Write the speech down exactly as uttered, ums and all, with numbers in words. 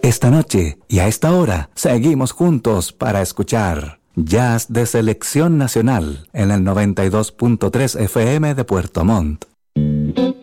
Esta noche y a esta hora seguimos juntos para escuchar Jazz de Selección Nacional en el noventa y dos punto tres F M de Puerto Montt.